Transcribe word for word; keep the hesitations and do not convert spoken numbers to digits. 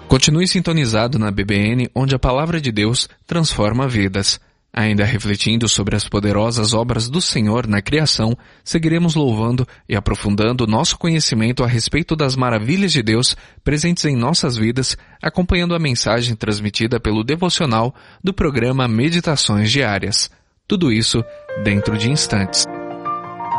Continue sintonizado na B B N, onde a Palavra de Deus transforma vidas. Ainda refletindo sobre as poderosas obras do Senhor na criação, seguiremos louvando e aprofundando nosso conhecimento a respeito das maravilhas de Deus presentes em nossas vidas, acompanhando a mensagem transmitida pelo devocional do programa Meditações Diárias. Tudo isso dentro de instantes.